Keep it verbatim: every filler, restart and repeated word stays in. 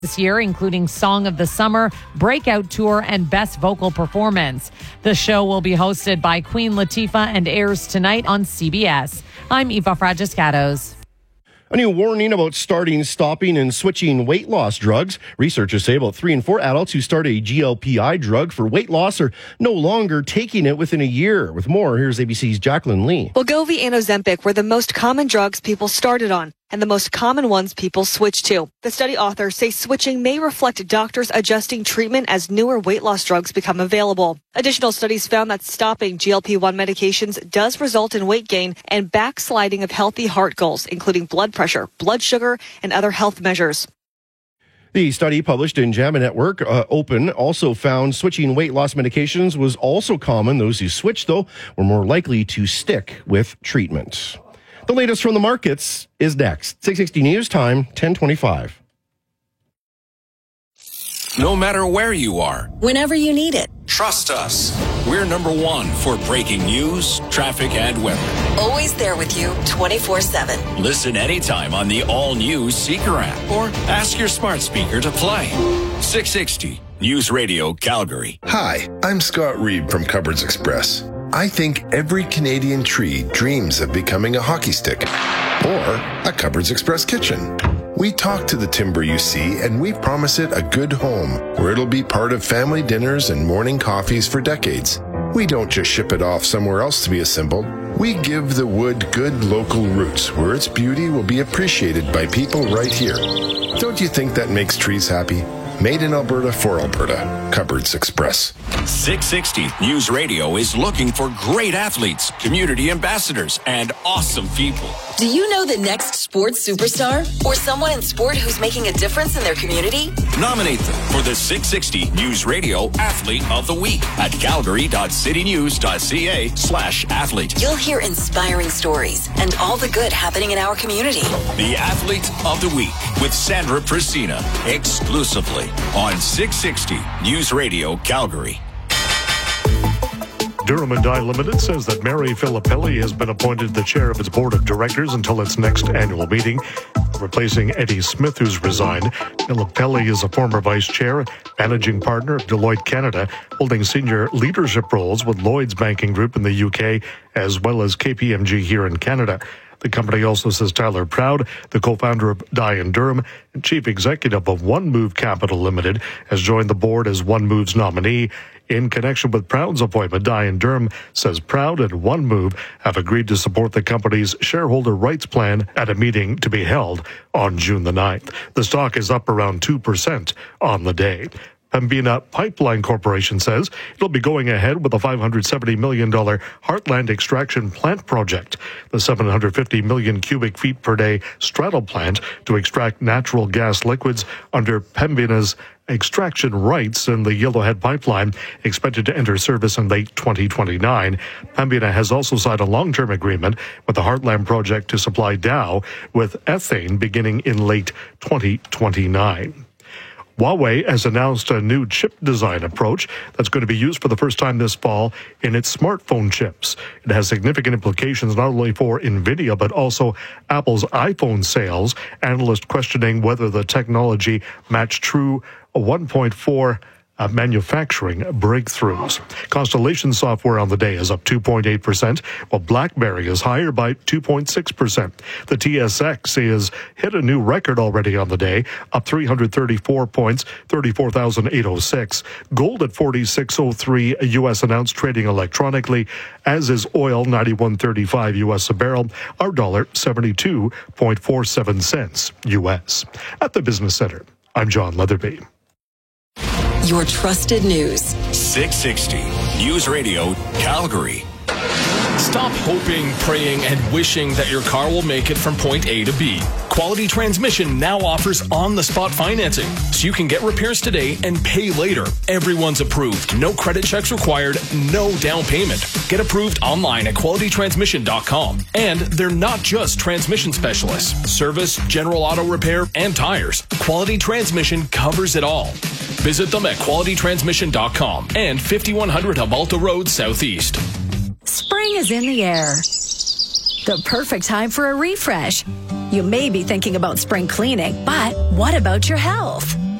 this year, including Song of the Summer, Breakout Tour, and Best Vocal Performance. The show will be hosted by Queen Latifah and airs tonight on C B S. I'm Eva Fragiscatos. A new warning about starting, stopping, and switching weight loss drugs. Researchers say about three in four adults who start a G L P I drug for weight loss are no longer taking it within a year. With more, here's A B C's Jacqueline Lee. Wegovy and Ozempic were the most common drugs people started on, and the most common ones people switched to. The study authors say switching may reflect doctors adjusting treatment as newer weight loss drugs become available. Additional studies found that stopping G L P one medications does result in weight gain and backsliding of healthy heart goals, including blood pressure, blood sugar, and other health measures. The study published in JAMA Network uh, Open also found switching weight loss medications was also common. Those who switched, though, were more likely to stick with treatment. The latest from the markets is next. six sixty News Time, ten twenty-five. No matter where you are, whenever you need it, trust us. We're number one for breaking news, traffic, and weather. Always there with you twenty-four seven. Listen anytime on the all-new Seeker app or ask your smart speaker to play. six sixty News Radio Calgary. Hi, I'm Scott Reed from Cupboards Express. I think every Canadian tree dreams of becoming a hockey stick or a Cupboards Express kitchen. We talk to the timber you see, and we promise it a good home where it'll be part of family dinners and morning coffees for decades. We don't just ship it off somewhere else to be assembled. We give the wood good local roots where its beauty will be appreciated by people right here. Don't you think that makes trees happy? Made in Alberta for Alberta. Cupboards Express. six sixty News Radio is looking for great athletes, community ambassadors, and awesome people. Do you know the next sports superstar? Or someone in sport who's making a difference in their community? Nominate them for the six sixty News Radio Athlete of the Week at calgary.citynews.ca slash athlete. You'll hear inspiring stories and all the good happening in our community. The Athlete of the Week with Sandra Priscina, exclusively on six sixty News Radio Calgary. Durham and Dye Limited says that Mary Filippelli has been appointed the chair of its board of directors until its next annual meeting, replacing Eddie Smith, who's resigned. Filippelli is a former vice chair, managing partner of Deloitte Canada, holding senior leadership roles with Lloyds Banking Group in the U K, as well as K P M G here in Canada. The company also says Tyler Proud, the co-founder of Dye and Durham and chief executive of One Move Capital Limited, has joined the board as One Move's nominee. In connection with Proud's appointment, Dye and Durham says Proud and One Move have agreed to support the company's shareholder rights plan at a meeting to be held on June the ninth. The stock is up around two percent on the day. Pembina Pipeline Corporation says it'll be going ahead with a five hundred seventy million dollars Heartland Extraction Plant project. The seven hundred fifty million cubic feet per day straddle plant to extract natural gas liquids under Pembina's extraction rights in the Yellowhead Pipeline, expected to enter service in late twenty twenty-nine. Pembina has also signed a long-term agreement with the Heartland project to supply Dow with ethane beginning in late twenty twenty-nine. Huawei has announced a new chip design approach that's going to be used for the first time this fall in its smartphone chips. It has significant implications not only for NVIDIA, but also Apple's iPhone sales. Analysts questioning whether the technology matched true one point four Uh, manufacturing breakthroughs. Constellation Software on the day is up two point eight percent, while BlackBerry is higher by two point six percent. The T S X is hit a new record already on the day, up three hundred thirty-four points, thirty-four thousand eight hundred six. Gold at forty-six oh three U S announced trading electronically, as is oil ninety-one thirty-five U S a barrel, our dollar seventy-two point four seven cents U S. At the Business Center, I'm John Leatherby. Your trusted news. six sixty News Radio Calgary. Stop hoping, praying, and wishing that your car will make it from point A to B. Quality Transmission now offers on-the-spot financing, so you can get repairs today and pay later. Everyone's approved. No credit checks required, no down payment. Get approved online at quality transmission dot com. And they're not just transmission specialists. Service, general auto repair, and tires. Quality Transmission covers it all. Visit them at quality transmission dot com and fifty-one hundred Habalta Road Southeast. Spring is in the air. The perfect time for a refresh. You may be thinking about spring cleaning, but what about your health?